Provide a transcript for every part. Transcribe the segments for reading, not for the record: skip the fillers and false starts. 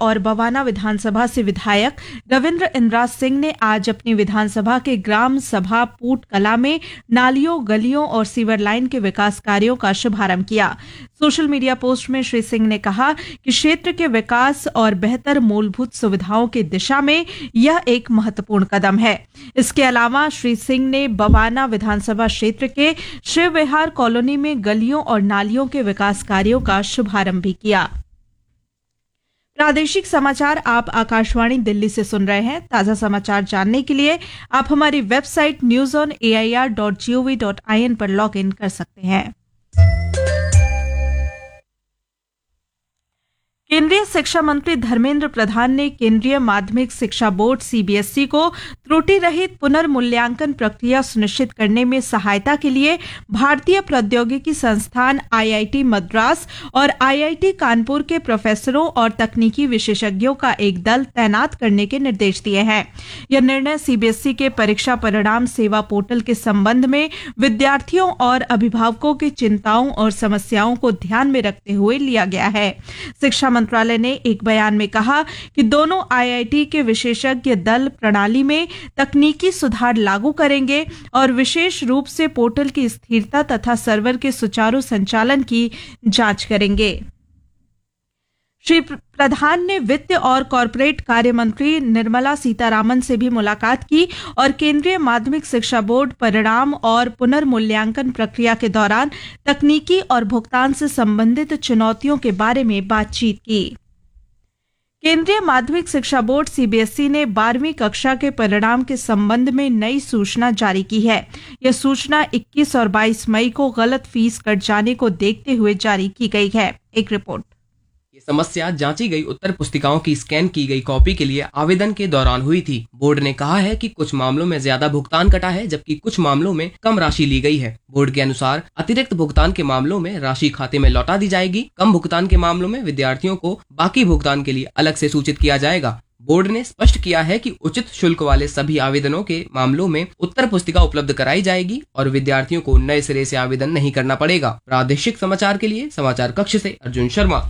और बवाना विधानसभा से विधायक रविंद्र इंद्राज सिंह ने आज अपनी विधानसभा के ग्राम सभा पूट कला में नालियों, गलियों और सीवर लाइन के विकास कार्यों का शुभारंभ किया। सोशल मीडिया पोस्ट में श्री सिंह ने कहा कि क्षेत्र के विकास और बेहतर मूलभूत सुविधाओं की दिशा में यह एक महत्वपूर्ण कदम है। इसके अलावा श्री सिंह ने बवाना विधानसभा क्षेत्र के शिव विहार कॉलोनी में गलियों और नालियों के विकास कार्यों का शुभारंभ भी किया। प्रादेशिक समाचार आप आकाशवाणी दिल्ली से सुन रहे हैं। ताजा समाचार जानने के लिए आप हमारी वेबसाइट newsonair.gov.in पर लॉग इन कर सकते हैं। केंद्रीय शिक्षा मंत्री धर्मेंद्र प्रधान ने केंद्रीय माध्यमिक शिक्षा बोर्ड सीबीएसई को त्रुटि रहित पुनर्मूल्यांकन प्रक्रिया सुनिश्चित करने में सहायता के लिए भारतीय प्रौद्योगिकी संस्थान आईआईटी मद्रास और आईआईटी कानपुर के प्रोफेसरों और तकनीकी विशेषज्ञों का एक दल तैनात करने के निर्देश दिए हैं। यह निर्णय सीबीएसई के परीक्षा परिणाम सेवा पोर्टल के संबंध में विद्यार्थियों और अभिभावकों की चिंताओं और समस्याओं को ध्यान में रखते हुए लिया गया है। शिक्षा मंत्रालय ने एक बयान में कहा कि दोनों आईआईटी के विशेषज्ञ दल प्रणाली में तकनीकी सुधार लागू करेंगे और विशेष रूप से पोर्टल की स्थिरता तथा सर्वर के सुचारू संचालन की जांच करेंगे। श्री प्रधान ने वित्त और कॉरपोरेट कार्य मंत्री निर्मला सीतारामन से भी मुलाकात की और केंद्रीय माध्यमिक शिक्षा बोर्ड परिणाम और पुनर्मूल्यांकन प्रक्रिया के दौरान तकनीकी और भुगतान से संबंधित चुनौतियों के बारे में बातचीत की। केंद्रीय माध्यमिक शिक्षा बोर्ड सीबीएसई ने 12वीं कक्षा के परिणाम के संबंध में नई सूचना जारी की है। यह सूचना 21 और 22 मई को गलत फीस कट जाने को देखते हुए जारी की गई है। एक रिपोर्ट। ये समस्या जांची गई उत्तर पुस्तिकाओं की स्कैन की गई कॉपी के लिए आवेदन के दौरान हुई थी। बोर्ड ने कहा है कि कुछ मामलों में ज्यादा भुगतान कटा है, जबकि कुछ मामलों में कम राशि ली गई है। बोर्ड के अनुसार अतिरिक्त भुगतान के मामलों में राशि खाते में लौटा दी जाएगी। कम भुगतान के मामलों में विद्यार्थियों को बाकी भुगतान के लिए अलग से सूचित किया जाएगा। बोर्ड ने स्पष्ट किया है कि उचित शुल्क वाले सभी आवेदनों के मामलों में उत्तर पुस्तिका उपलब्ध कराई जाएगी और विद्यार्थियों को नए सिरे से आवेदन नहीं करना पड़ेगा। प्रादेशिक समाचार के लिए समाचार कक्ष से अर्जुन शर्मा।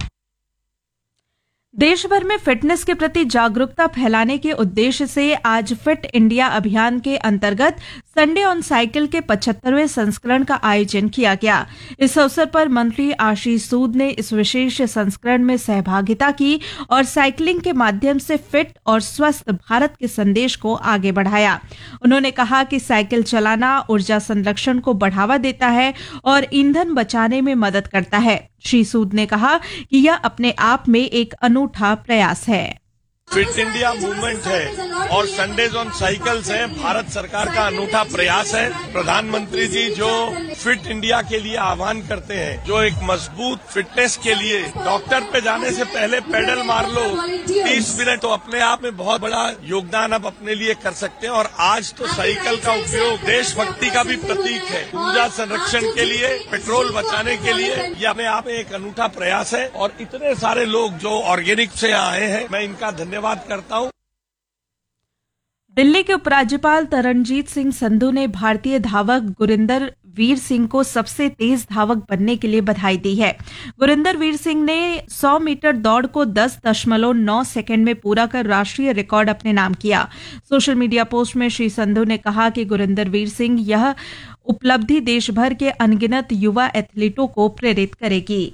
देश भर में फिटनेस के प्रति जागरूकता फैलाने के उद्देश्य से आज फिट इंडिया अभियान के अंतर्गत संडे ऑन साइकिल के 75वें संस्करण का आयोजन किया गया। इस अवसर पर मंत्री आशीष सूद ने इस विशेष संस्करण में सहभागिता की और साइकिलिंग के माध्यम से फिट और स्वस्थ भारत के संदेश को आगे बढ़ाया। उन्होंने कहा कि साइकिल चलाना ऊर्जा संरक्षण को बढ़ावा देता है और ईंधन बचाने में मदद करता है। श्री सूद ने कहा कि यह अपने आप में एक अनूठा प्रयास है। फिट इंडिया मूवमेंट है और संडेज ऑन साइकिल्स है भारत सरकार का अनूठा प्रयास है। प्रधानमंत्री जी जो फिट इंडिया के लिए आह्वान करते हैं, जो एक मजबूत फिटनेस के लिए डॉक्टर पे जाने से पहले पेडल मार लो 30 मिनट, तो अपने आप में बहुत बड़ा योगदान आप अपने लिए कर सकते हैं। और आज तो साइकिल का उपयोग देशभक्ति का भी प्रतीक है, ऊर्जा संरक्षण के लिए, पेट्रोल बचाने के लिए। यह अपने आप में एक अनूठा प्रयास है और इतने सारे लोग जो ऑर्गेनिक से आए हैं, मैं इनका धन्यवाद करता हूं। दिल्ली के उपराज्यपाल तरनजीत सिंह संधू ने भारतीय धावक गुरिंदर वीर सिंह को सबसे तेज धावक बनने के लिए बधाई दी है। गुरिंदर वीर सिंह ने 100 मीटर दौड़ को 10.9 सेकंड में पूरा कर राष्ट्रीय रिकॉर्ड अपने नाम किया। सोशल मीडिया पोस्ट में श्री संधू ने कहा कि गुरिंदर वीर सिंह यह उपलब्धि देश भर के अनगिनत युवा एथलीटों को प्रेरित करेगी।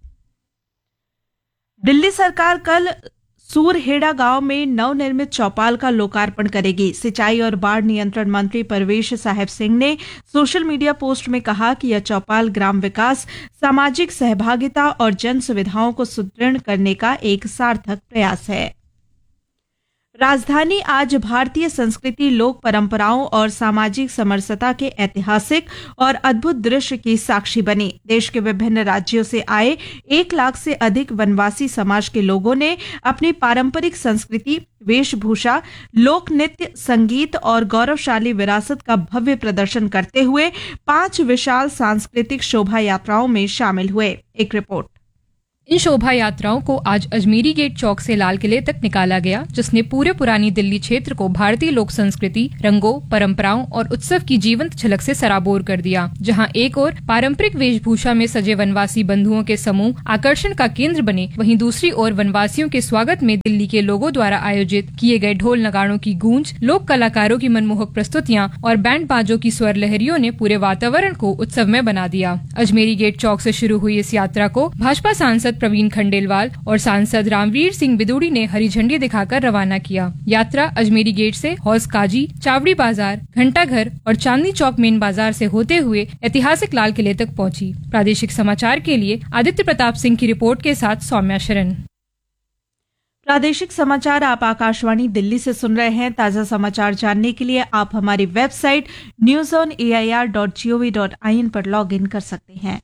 दिल्ली सरकार कल सूरहेड़ा गांव में नवनिर्मित चौपाल का लोकार्पण करेगी। सिंचाई और बाढ़ नियंत्रण मंत्री परवेश साहिब सिंह ने सोशल मीडिया पोस्ट में कहा कि यह चौपाल ग्राम विकास, सामाजिक सहभागिता और जन सुविधाओं को सुदृढ़ करने का एक सार्थक प्रयास है। राजधानी आज भारतीय संस्कृति, लोक परंपराओं और सामाजिक समरसता के ऐतिहासिक और अद्भुत दृश्य की साक्षी बनी। देश के विभिन्न राज्यों से आए 1 लाख से अधिक वनवासी समाज के लोगों ने अपनी पारंपरिक संस्कृति, वेशभूषा, लोक नृत्य, संगीत और गौरवशाली विरासत का भव्य प्रदर्शन करते हुए 5 विशाल सांस्कृतिक शोभा यात्राओं में शामिल हुए। एक रिपोर्ट। इन शोभा यात्राओं को आज अजमेरी गेट चौक से लाल किले तक निकाला गया, जिसने पूरे पुरानी दिल्ली क्षेत्र को भारतीय लोक संस्कृति, रंगों, परंपराओं और उत्सव की जीवंत झलक से सराबोर कर दिया। जहां एक ओर पारंपरिक वेशभूषा में सजे वनवासी बंधुओं के समूह आकर्षण का केंद्र बने, वहीं दूसरी ओर वनवासियों के स्वागत में दिल्ली के लोगों द्वारा आयोजित किए गए ढोल नगाड़ों की गूंज, लोक कलाकारों की मनमोहक प्रस्तुतियां और बैंड बाजों की स्वर लहरियों ने पूरे वातावरण को उत्सवमय बना दिया। अजमेरी गेट चौक से शुरू हुई इस यात्रा को भाजपा सांसद प्रवीण खंडेलवाल और सांसद रामवीर सिंह बिदुड़ी ने हरी झंडी दिखाकर रवाना किया। यात्रा अजमेरी गेट से हौज काजी, चावड़ी बाजार, घंटाघर और चांदनी चौक मेन बाजार से होते हुए ऐतिहासिक लाल किले तक पहुंची। प्रादेशिक समाचार के लिए आदित्य प्रताप सिंह की रिपोर्ट के साथ सौम्या शरण। प्रादेशिक समाचार आप आकाशवाणी दिल्ली से सुन रहे हैं। ताजा समाचार जानने के लिए आप हमारी वेबसाइट newsonair.gov.in पर लॉग इन कर सकते हैं।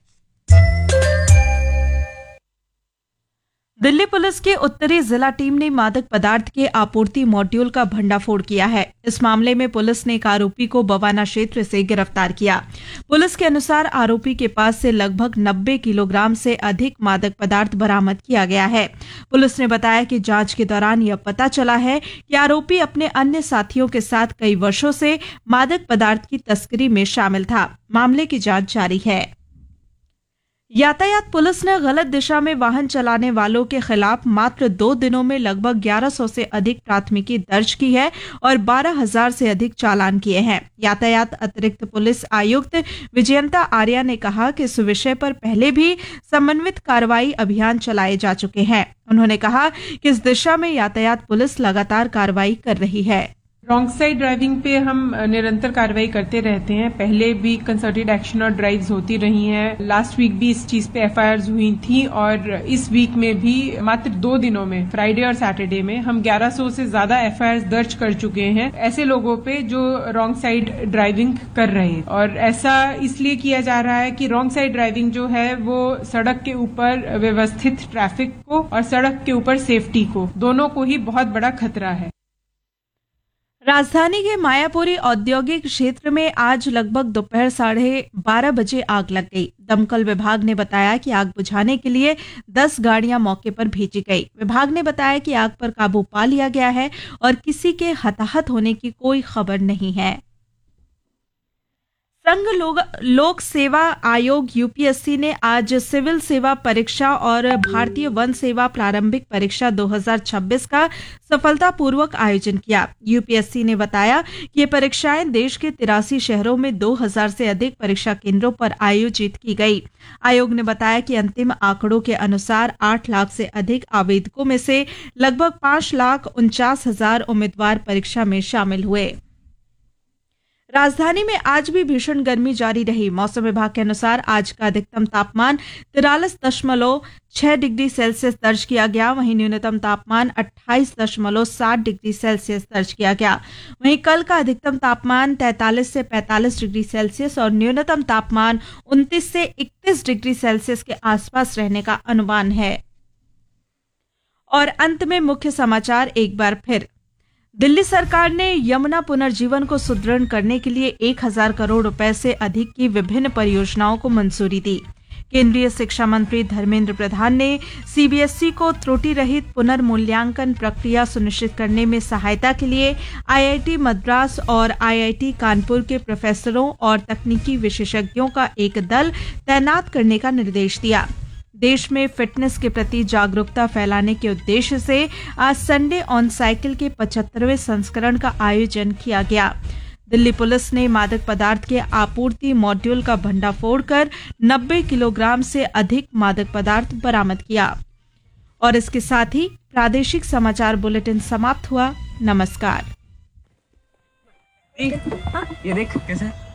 दिल्ली पुलिस के उत्तरी जिला टीम ने मादक पदार्थ के आपूर्ति मॉड्यूल का भंडाफोड़ किया है। इस मामले में पुलिस ने एक आरोपी को बवाना क्षेत्र से गिरफ्तार किया। पुलिस के अनुसार आरोपी के पास से लगभग 90 किलोग्राम से अधिक मादक पदार्थ बरामद किया गया है। पुलिस ने बताया कि जांच के दौरान यह पता चला है कि आरोपी अपने अन्य साथियों के साथ कई वर्षों से मादक पदार्थ की तस्करी में शामिल था। मामले की जांच जारी है। यातायात पुलिस ने गलत दिशा में वाहन चलाने वालों के खिलाफ मात्र 2 दिनों में लगभग 1100 से अधिक प्राथमिकी दर्ज की है और 12,000 से अधिक चालान किए हैं। यातायात अतिरिक्त पुलिस आयुक्त विजयंता आर्या ने कहा कि इस विषय पर पहले भी समन्वित कार्रवाई अभियान चलाए जा चुके हैं। उन्होंने कहा कि इस दिशा में यातायात पुलिस लगातार कार्रवाई कर रही है। रॉन्ग साइड ड्राइविंग पे हम निरंतर कार्रवाई करते रहते हैं। पहले भी कंसर्टेड एक्शन और ड्राइव्स होती रही हैं। लास्ट वीक भी इस चीज पे एफआईआर्स हुई थी और इस वीक में भी मात्र 2 दिनों में फ्राइडे और सैटरडे में हम 1100 से ज्यादा एफआईआर्स दर्ज कर चुके हैं ऐसे लोगों पे जो रॉन्ग साइड ड्राइविंग कर रहे हैं। और ऐसा इसलिए किया जा रहा है कि रॉन्ग साइड ड्राइविंग जो है वो सड़क के ऊपर व्यवस्थित ट्रैफिक को और सड़क के ऊपर सेफ्टी को दोनों को ही बहुत बड़ा खतरा है। राजधानी के मायापुरी औद्योगिक क्षेत्र में आज लगभग दोपहर 12:30 बजे आग लग गई। दमकल विभाग ने बताया कि आग बुझाने के लिए 10 गाड़ियां मौके पर भेजी गई। विभाग ने बताया कि आग पर काबू पा लिया गया है और किसी के हताहत होने की कोई खबर नहीं है। संघ लोक सेवा आयोग यूपीएससी ने आज सिविल सेवा परीक्षा और भारतीय वन सेवा प्रारंभिक परीक्षा 2026 का सफलतापूर्वक आयोजन किया। यूपीएससी ने बताया कि ये परीक्षाएं देश के 83 शहरों में 2000 से अधिक परीक्षा केंद्रों पर आयोजित की गई। आयोग ने बताया कि अंतिम आंकड़ों के अनुसार 8 लाख से अधिक आवेदकों में से लगभग 5,49,000 उम्मीदवार परीक्षा में शामिल हुए। राजधानी में आज भी भीषण गर्मी जारी रही। मौसम विभाग के अनुसार आज का अधिकतम तापमान 43.6 डिग्री सेल्सियस दर्ज किया गया। वहीं न्यूनतम तापमान 28.7 डिग्री सेल्सियस दर्ज किया गया। वहीं कल का अधिकतम तापमान 43 से 45 डिग्री सेल्सियस और न्यूनतम तापमान 29 से 31 डिग्री सेल्सियस के आसपास रहने का अनुमान है। और अंत में मुख्य समाचार एक बार फिर। दिल्ली सरकार ने यमुना पुनर्जीवन को सुदृढ़ करने के लिए 1,000 करोड़ रुपए से अधिक की विभिन्न परियोजनाओं को मंजूरी दी। केंद्रीय शिक्षा मंत्री धर्मेंद्र प्रधान ने सीबीएसई को त्रुटि रहित पुनर्मूल्यांकन प्रक्रिया सुनिश्चित करने में सहायता के लिए आईआईटी मद्रास और आईआईटी कानपुर के प्रोफेसरों और तकनीकी विशेषज्ञों का एक दल तैनात करने का निर्देश दिया। देश में फिटनेस के प्रति जागरूकता फैलाने के उद्देश्य से आज संडे ऑन साइकिल के 75वें संस्करण का आयोजन किया गया। दिल्ली पुलिस ने मादक पदार्थ के आपूर्ति मॉड्यूल का भंडाफोड़ कर 90 किलोग्राम से अधिक मादक पदार्थ बरामद किया। और इसके साथ ही प्रादेशिक समाचार बुलेटिन समाप्त हुआ। नमस्कार। ये देख कैसे